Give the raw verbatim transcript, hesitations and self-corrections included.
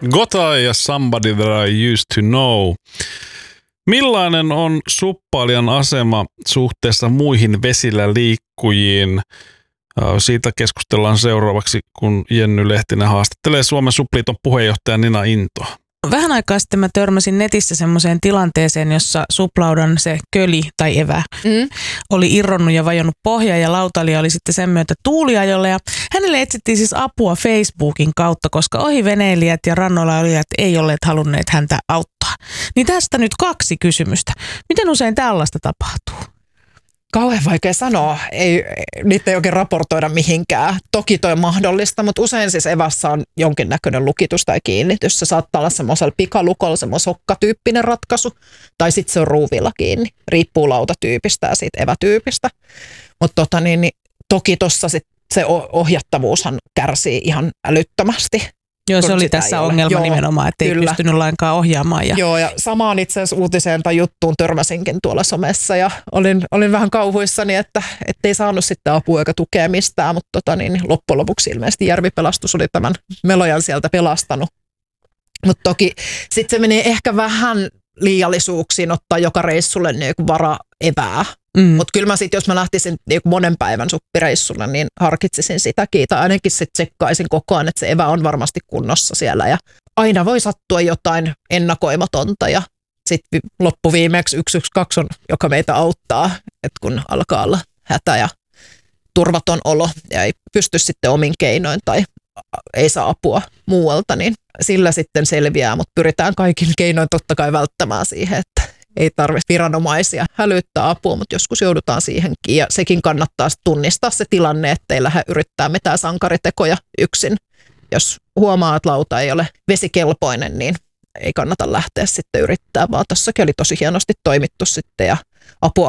Gotye ja Somebody That I Used To Know. Millainen on suppailijan asema suhteessa muihin vesillä liikkujiin? Siitä keskustellaan seuraavaksi, kun Jenny Lehtinen haastattelee Suomen Supliiton puheenjohtaja Nina Intoa. Vähän aikaa sitten mä törmäsin netissä semmoiseen tilanteeseen, jossa suplaudan se köli tai evä mm. oli irronnut ja vajonnut pohjaan ja lautailija oli sitten sen myötä tuuliajolla. Ja hänelle etsittiin siis apua Facebookin kautta, koska ohiveneilijät ja rannoilla olijat ei olleet halunneet häntä auttaa. Niin tästä nyt kaksi kysymystä. Miten usein tällaista tapahtuu? Kauhean vaikea sanoa. Ei, niitä ei oikein raportoida mihinkään. Toki toi on mahdollista, mutta usein siis evässä on jonkinnäköinen lukitus tai kiinnitys. Se saattaa olla semmoisella pikalukolla semmoisen hokkatyyppinen ratkaisu, tai sitten se on ruuvilla kiinni. Riippuu lautatyypistä ja siitä evätyypistä. Mutta tota niin, niin, toki tuossa se ohjattavuushan kärsii ihan älyttömästi. Joo, se oli tässä ongelma Joo, nimenomaan, että ei pystynyt lainkaan ohjaamaan. Ja... Joo, ja samaan itse asiassa uutiseen tai juttuun törmäsinkin tuolla somessa ja olin, olin vähän kauhuissani, että ei saanut sitten apua eikä tukea mistään, mutta tota, niin, loppujen lopuksi ilmeisesti Järvipelastus oli tämän melojan sieltä pelastanut. Mutta toki sitten se menee ehkä vähän liiallisuuksiin ottaa joka reissulle niin vara evää. Mm. Mutta kyllä mä sitten, jos mä lähtisin niin monen päivän suppireissulle, niin harkitsisin sitäkin. Tai ainakin sitten tsekkaisin koko ajan, että se evä on varmasti kunnossa siellä. Ja aina voi sattua jotain ennakoimatonta ja sitten loppuviimeksi yksi yksi kaksi on, joka meitä auttaa, että kun alkaa olla hätä ja turvaton olo ja ei pysty sitten omin keinoin tai ei saa apua muualta, niin sillä sitten selviää, mutta pyritään kaikin keinoin totta kai välttämään siihen, että ei tarvitse viranomaisia hälyttää apua, mutta joskus joudutaan siihenkin. Ja sekin kannattaa tunnistaa se tilanne, ettei lähde yrittää mitään sankaritekoja yksin. Jos huomaa, että lauta ei ole vesikelpoinen, niin ei kannata lähteä sitten yrittää, vaan tossakin oli tosi hienosti toimittu sitten ja apua